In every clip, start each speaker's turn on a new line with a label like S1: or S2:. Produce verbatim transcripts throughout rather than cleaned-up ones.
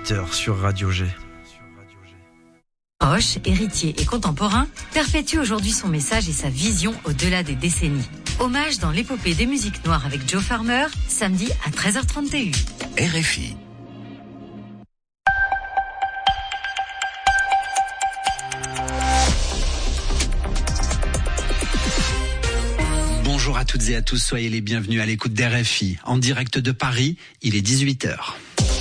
S1: dix-huit heures sur Radio G.
S2: Proche, héritier et contemporain, perpétue aujourd'hui son message et sa vision au-delà des décennies. Hommage dans l'épopée des musiques noires avec Joe Farmer, samedi à treize heures trente et une.
S3: R F I.
S4: Bonjour à toutes et à tous, soyez les bienvenus à l'écoute d'R F I. En direct de Paris, il est dix-huit heures.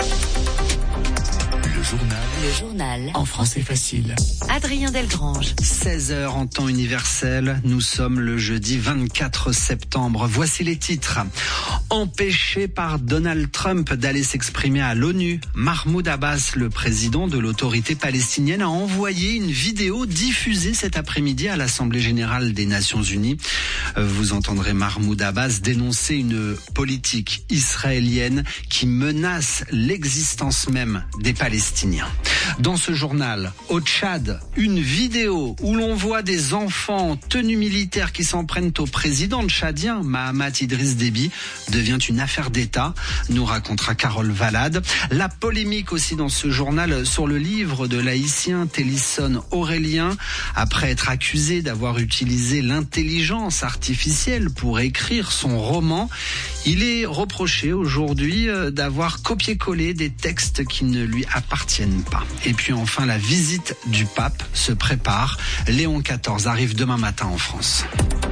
S3: Le journal.
S2: Le journal.
S3: En français facile.
S2: Adrien Delgrange.
S4: seize heures en temps universel, nous sommes le jeudi vingt-quatre septembre. Voici les titres. Empêché par Donald Trump d'aller s'exprimer à l'ONU, Mahmoud Abbas, le président de l'autorité palestinienne, a envoyé une vidéo diffusée cet après-midi à l'Assemblée générale des Nations unies. Vous entendrez Mahmoud Abbas dénoncer une politique israélienne qui menace l'existence même des Palestiniens. Dans ce journal, au Tchad, une vidéo où l'on voit des enfants en tenue militaire qui s'en prennent au président tchadien, Mahamat Idriss Déby, devient une affaire d'État, nous racontera Carole Valade. La polémique aussi dans ce journal sur le livre de l'haïtien Télisson Aurélien. Après être accusé d'avoir utilisé l'intelligence artificielle pour écrire son roman, il est reproché aujourd'hui d'avoir copié-collé des textes qui ne lui appartiennent pas. Et puis enfin, la visite du pape se prépare. Léon quatorze arrive demain matin en France.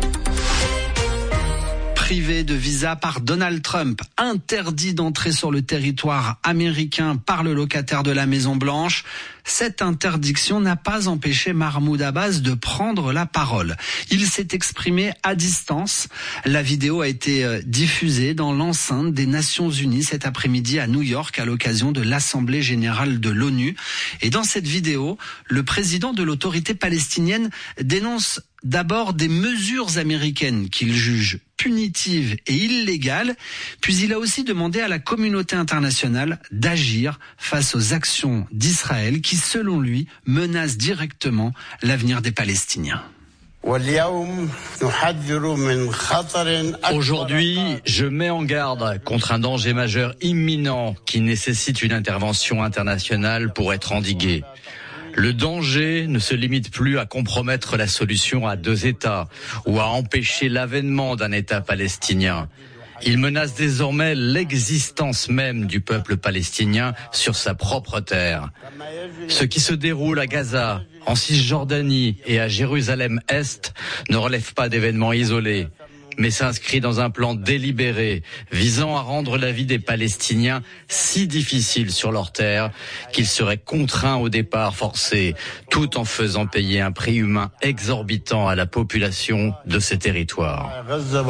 S4: Privé de visa par Donald Trump, interdit d'entrer sur le territoire américain par le locataire de la Maison-Blanche. Cette interdiction n'a pas empêché Mahmoud Abbas de prendre la parole. Il s'est exprimé à distance. La vidéo a été diffusée dans l'enceinte des Nations Unies cet après-midi à New York à l'occasion de l'Assemblée générale de l'ONU. Et dans cette vidéo, le président de l'autorité palestinienne dénonce d'abord des mesures américaines qu'il juge punitives et illégales, puis il a aussi demandé à la communauté internationale d'agir face aux actions d'Israël qui, selon lui, menacent directement l'avenir des Palestiniens.
S5: Aujourd'hui, je mets en garde contre un danger majeur imminent qui nécessite une intervention internationale pour être endigué. Le danger ne se limite plus à compromettre la solution à deux États ou à empêcher l'avènement d'un État palestinien. Il menace désormais l'existence même du peuple palestinien sur sa propre terre. Ce qui se déroule à Gaza, en Cisjordanie et à Jérusalem-Est ne relève pas d'événements isolés, mais s'inscrit dans un plan délibéré visant à rendre la vie des Palestiniens si difficile sur leur terre qu'ils seraient contraints au départ forcé, tout en faisant payer un prix humain exorbitant à la population de ces territoires.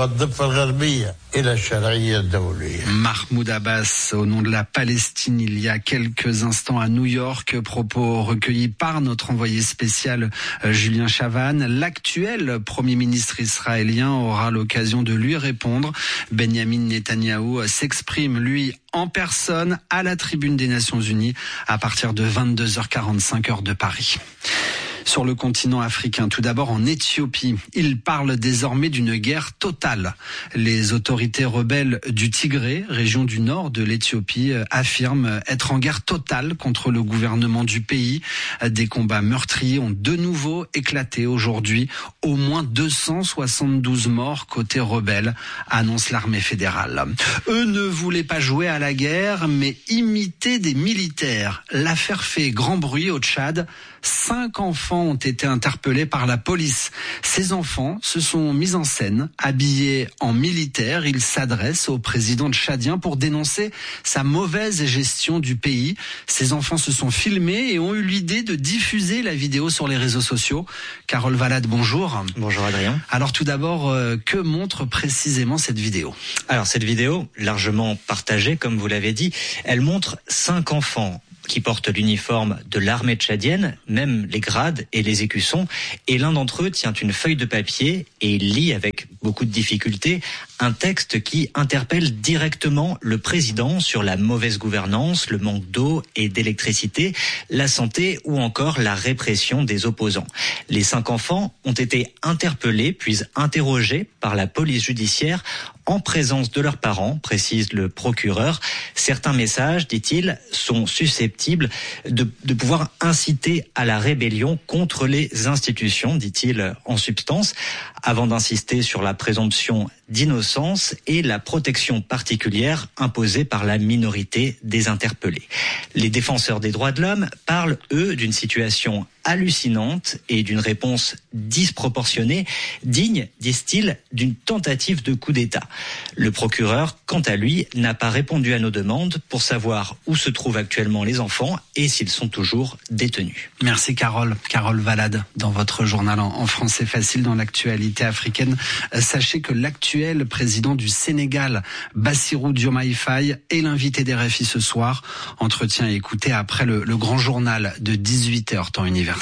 S4: Mahmoud Abbas, au nom de la Palestine, il y a quelques instants à New York, propos recueillis par notre envoyé spécial Julien Chavannes. L'actuel Premier ministre israélien aura l'occasion de lui répondre. Benjamin Netanyahou s'exprime, lui, en personne à la tribune des Nations Unies à partir de vingt-deux heures quarante-cinq heure de Paris. Sur le continent africain, tout d'abord en Éthiopie, il parle désormais d'une guerre totale. Les autorités rebelles du Tigré, région du nord de l'Éthiopie, affirment être en guerre totale contre le gouvernement du pays. Des combats meurtriers ont de nouveau éclaté aujourd'hui. Au moins deux cent soixante-douze morts côté rebelle, annonce l'armée fédérale. Eux ne voulaient pas jouer à la guerre, mais imiter des militaires. L'affaire fait grand bruit au Tchad. Cinq enfants ont été interpellés par la police. Ces enfants se sont mis en scène, habillés en militaires. Ils s'adressent au président tchadien pour dénoncer sa mauvaise gestion du pays. Ces enfants se sont filmés et ont eu l'idée de diffuser la vidéo sur les réseaux sociaux. Carole Valade, bonjour.
S6: Bonjour Adrien.
S4: Alors tout d'abord, euh, que montre précisément cette vidéo ?
S6: Alors cette vidéo, largement partagée comme vous l'avez dit, elle montre cinq enfants qui portent l'uniforme de l'armée tchadienne, même les grades et les écussons, et l'un d'entre eux tient une feuille de papier et il lit avec beaucoup de difficulté un texte qui interpelle directement le président sur la mauvaise gouvernance, le manque d'eau et d'électricité, la santé ou encore la répression des opposants. Les cinq enfants ont été interpellés puis interrogés par la police judiciaire en présence de leurs parents, précise le procureur. Certains messages, dit-il, sont susceptibles de, de pouvoir inciter à la rébellion contre les institutions, dit-il en substance, avant d'insister sur la présomption d'innocence et la protection particulière imposée par la minorité des interpellés. Les défenseurs des droits de l'homme parlent, eux, d'une situation hallucinante et d'une réponse disproportionnée, digne, disent-ils, d'une tentative de coup d'État. Le procureur, quant à lui, n'a pas répondu à nos demandes pour savoir où se trouvent actuellement les enfants et s'ils sont toujours détenus.
S4: Merci Carole. Carole Valade, dans votre journal en français facile dans l'actualité africaine. Sachez que l'actuel président du Sénégal, Bassirou Diomaye Faye, est l'invité des R F I ce soir. Entretien écouté après le, le grand journal de dix-huit heures, temps universel.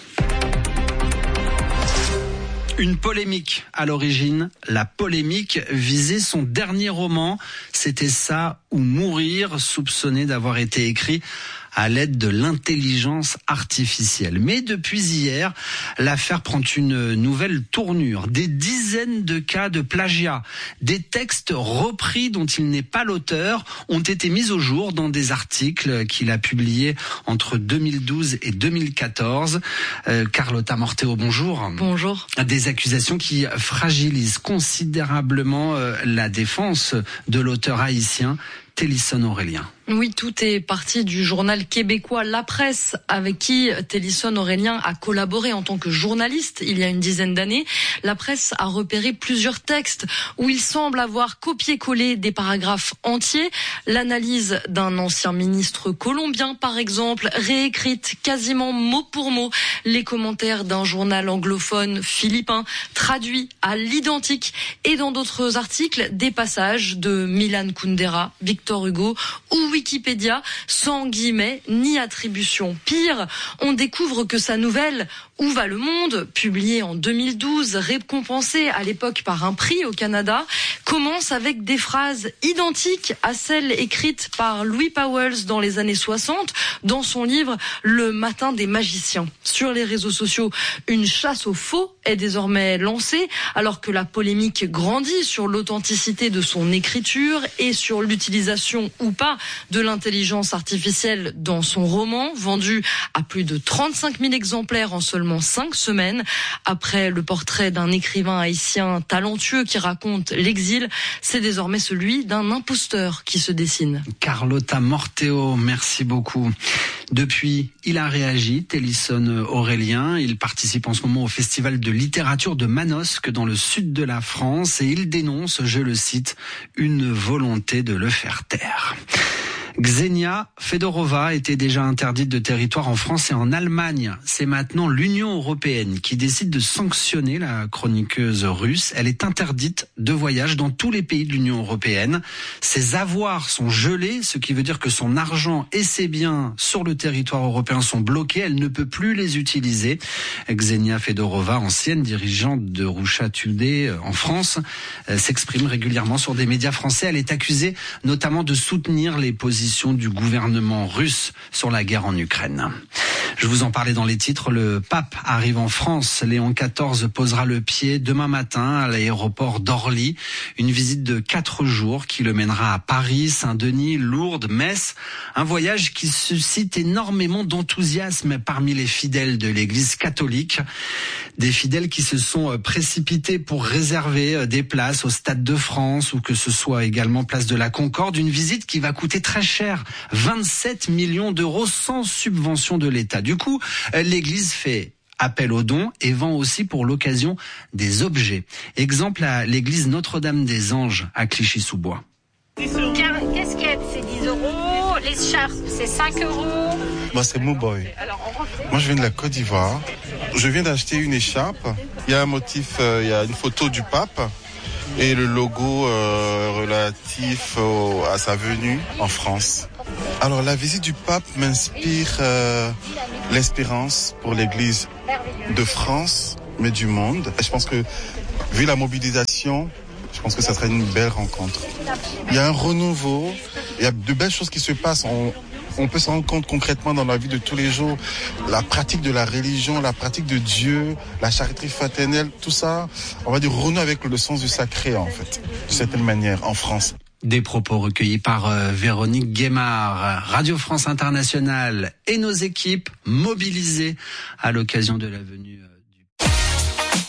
S4: Une polémique à l'origine, la polémique visait son dernier roman, c'était Ça ou mourir, soupçonné d'avoir été écrit à l'aide de l'intelligence artificielle. Mais depuis hier, l'affaire prend une nouvelle tournure. Des dizaines de cas de plagiat, des textes repris dont il n'est pas l'auteur, ont été mis au jour dans des articles qu'il a publiés entre deux mille douze et deux mille quatorze. Euh, Carlotta Morteo, bonjour.
S1: Bonjour.
S4: Des accusations qui fragilisent considérablement euh, la défense de l'auteur haïtien Télisson Aurélien.
S1: Oui, tout est parti du journal québécois La Presse, avec qui Télisson Aurélien a collaboré en tant que journaliste il y a une dizaine d'années. La Presse a repéré plusieurs textes où il semble avoir copié-collé des paragraphes entiers. L'analyse d'un ancien ministre colombien, par exemple, réécrite quasiment mot pour mot. Les commentaires d'un journal anglophone philippin, traduits à l'identique. Et dans d'autres articles, des passages de Milan Kundera, Victor Hugo ou Wikipédia, sans guillemets ni attribution. Pire, on découvre que sa nouvelle « Où va le monde ?», publiée en deux mille douze, récompensée à l'époque par un prix au Canada, commence avec des phrases identiques à celles écrites par Louis Pauwels dans les années soixante dans son livre « Le matin des magiciens ». Sur les réseaux sociaux, une chasse aux faux est désormais lancée, alors que la polémique grandit sur l'authenticité de son écriture et sur l'utilisation ou pas de l'intelligence artificielle dans son roman, vendu à plus de trente-cinq mille exemplaires en seulement cinq semaines. Après le portrait d'un écrivain haïtien talentueux qui raconte l'exil, c'est désormais celui d'un imposteur qui se dessine.
S4: Carlotta Morteo, merci beaucoup. Depuis, il a réagi, Télisson Aurélien. Il participe en ce moment au festival de littérature de Manosque dans le sud de la France et il dénonce, je le cite, une volonté de le faire taire. Ksenia Fedorova était déjà interdite de territoire en France et en Allemagne. C'est maintenant l'Union européenne qui décide de sanctionner la chroniqueuse russe. Elle est interdite de voyage dans tous les pays de l'Union européenne. Ses avoirs sont gelés, ce qui veut dire que son argent et ses biens sur le territoire européen sont bloqués. Elle ne peut plus les utiliser. Ksenia Fedorova, ancienne dirigeante de Russia Today en France, s'exprime régulièrement sur des médias français. Elle est accusée notamment de soutenir les positions du gouvernement russe sur la guerre en Ukraine. Je vous en parlais dans les titres, le pape arrive en France. Léon quatorze posera le pied demain matin à l'aéroport d'Orly. Une visite de quatre jours qui le mènera à Paris, Saint-Denis, Lourdes, Metz. Un voyage qui suscite énormément d'enthousiasme parmi les fidèles de l'Église catholique. Des fidèles qui se sont précipités pour réserver des places au Stade de France ou que ce soit également place de la Concorde. Une visite qui va coûter très cher, vingt-sept millions d'euros sans subvention de l'État. Du coup, l'Église fait appel aux dons et vend aussi pour l'occasion des objets. Exemple à l'église Notre-Dame-des-Anges à Clichy-sous-Bois.
S3: Casquette, c'est dix euros. L'écharpe, c'est cinq euros.
S7: Moi, c'est Mouboy. Moi, je viens de la Côte d'Ivoire. Je viens d'acheter une écharpe. Il y a un motif, euh, il y a une photo du pape et le logo euh, relatif au, à sa venue en France. Alors, la visite du pape m'inspire euh, l'espérance pour l'Église de France, mais du monde. Je pense que, vu la mobilisation, je pense que ça sera une belle rencontre. Il y a un renouveau, il y a de belles choses qui se passent. On, on peut se rendre compte concrètement dans la vie de tous les jours, la pratique de la religion, la pratique de Dieu, la charité fraternelle, tout ça, on va dire renouer avec le sens du sacré en fait, de certaine manière, en France.
S4: Des propos recueillis par euh, Véronique Guémard. Radio France Internationale et nos équipes mobilisées à l'occasion de la venue euh, du...